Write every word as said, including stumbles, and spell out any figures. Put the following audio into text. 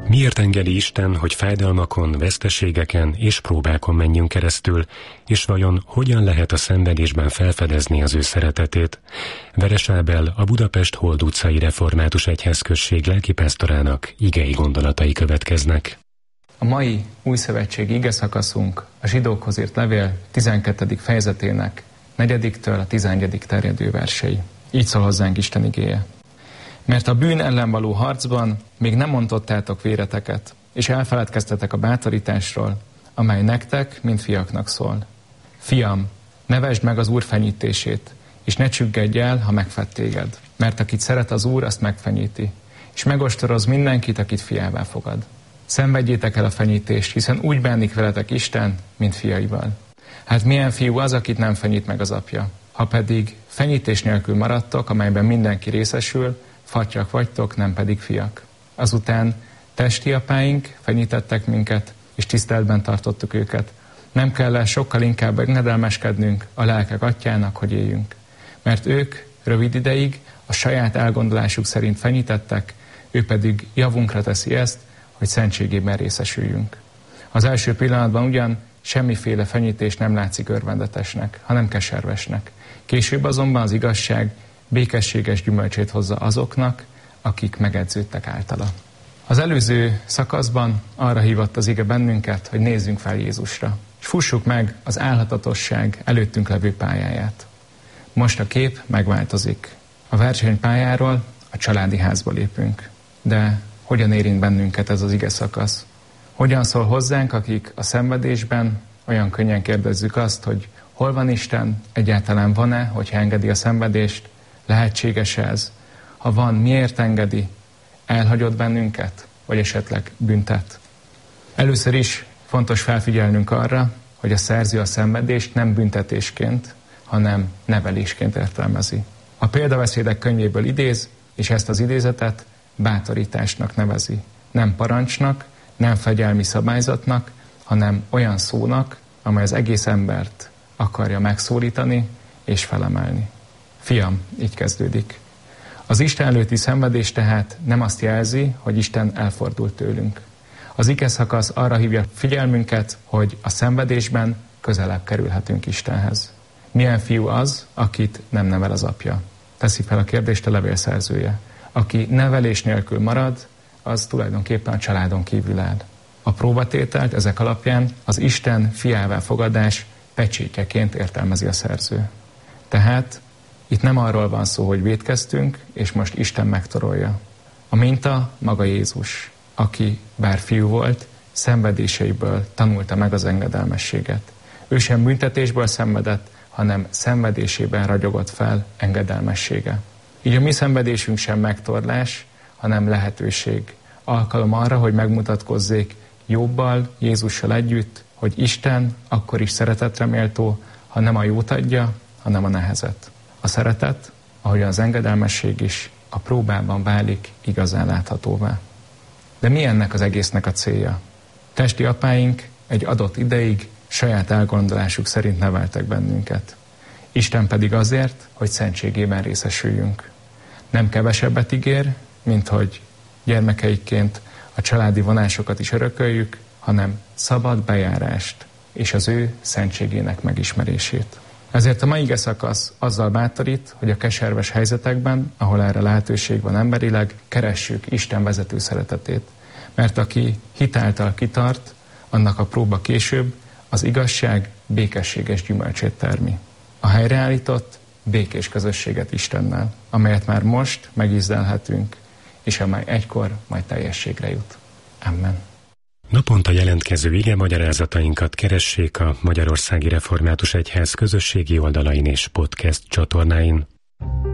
Miért engedi Isten, hogy fájdalmakon, veszteségeken és próbákon menjünk keresztül, és vajon hogyan lehet a szenvedésben felfedezni az ő szeretetét? Veres Ábel, a Budapest Hold utcai Református Egyházközség lelkipásztorának igei gondolatai következnek. A mai újszövetségi igeszakaszunk a zsidókhoz írt levél tizenkettedik fejezetének negyediktől a tizenegyedik terjedő versei. Így szól hozzánk Isten igéje. Mert a bűn ellen való harcban még nem ontottátok véreteket, és elfeledkeztetek a bátorításról, amely nektek, mint fiaknak szól. Fiam, ne vesd meg az Úr fenyítését, és ne csüggedj el, ha megfed téged, mert akit szeret az Úr, azt megfenyíti, és megostoroz mindenkit, akit fiává fogad. Szenvedjétek el a fenyítést, hiszen úgy bánik veletek Isten, mint fiaival. Hát milyen fiú az, akit nem fenyít meg az apja? Ha pedig fenyítés nélkül maradtok, amelyben mindenki részesül, fatyak vagytok, nem pedig fiak. Azután testi apáink fenyítettek minket, és tiszteletben tartottuk őket. Nem kell el sokkal inkább engedelmeskednünk a lelkek atyának, hogy éljünk. Mert ők rövid ideig a saját elgondolásuk szerint fenyítettek, ő pedig javunkra teszi ezt, hogy szentségében részesüljünk. Az első pillanatban ugyan semmiféle fenyítés nem látszik örvendetesnek, hanem keservesnek. Később azonban az igazság békességes gyümölcsét hozza azoknak, akik megedződtek általa. Az előző szakaszban arra hívott az ige bennünket, hogy nézzünk fel Jézusra, és fussuk meg az álhatatosság előttünk levő pályáját. Most a kép megváltozik. A versenypályáról a családi házba lépünk. De hogyan érint bennünket ez az ige szakasz? Hogyan szól hozzánk, akik a szenvedésben olyan könnyen kérdezzük azt, hogy hol van Isten, egyáltalán van-e, hogyha engedi a szenvedést, lehetséges ez? Ha van, miért engedi? Elhagyott bennünket, vagy esetleg büntet? Először is fontos felfigyelnünk arra, hogy a szerző a szenvedést nem büntetésként, hanem nevelésként értelmezi. A példabeszédek könyvéből idéz, és ezt az idézetet bátorításnak nevezi. Nem parancsnak, nem fegyelmi szabályzatnak, hanem olyan szónak, amely az egész embert akarja megszólítani és felemelni. Fiam, így kezdődik. Az Isten előtti szenvedés tehát nem azt jelzi, hogy Isten elfordult tőlünk. Az ige szakasz arra hívja figyelmünket, hogy a szenvedésben közelebb kerülhetünk Istenhez. Milyen fiú az, akit nem nevel az apja? Teszi fel a kérdést a levél szerzője. Aki nevelés nélkül marad, az tulajdonképpen a családon kívül áll. A próbatételt ezek alapján az Isten fiává fogadás pecsétjeként értelmezi a szerző. Tehát itt nem arról van szó, hogy vétkeztünk, és most Isten megtorolja. A minta maga Jézus, aki bár fiú volt, szenvedéseiből tanulta meg az engedelmességet. Ő sem büntetésből szenvedett, hanem szenvedésében ragyogott fel engedelmessége. Így a mi szenvedésünk sem megtorlás, hanem lehetőség. Alkalom arra, hogy megmutatkozzék Jobbal, Jézussal együtt, hogy Isten akkor is szeretetre méltó, ha nem a jót adja, hanem a nehezet. A szeretet, ahogy az engedelmesség is, a próbában válik igazán láthatóvá. De mi ennek az egésznek a célja? Testi apáink egy adott ideig saját elgondolásuk szerint neveltek bennünket. Isten pedig azért, hogy szentségében részesüljünk. Nem kevesebbet ígér, mint hogy gyermekeikként a családi vonásokat is örököljük, hanem szabad bejárást és az ő szentségének megismerését. Ezért a mai ige szakasz azzal bátorít, hogy a keserves helyzetekben, ahol erre lehetőség van emberileg, keressük Isten vezető szeretetét. Mert aki hit által kitart, annak a próba később az igazság békességes gyümölcsét termi. A helyreállított békés közösséget Istennel, amelyet már most megízlelhetünk, és amely egykor majd teljességre jut. Amen. Naponta jelentkező ige magyarázatainkat keressék a Magyarországi Református Egyház közösségi oldalain és podcast csatornáin.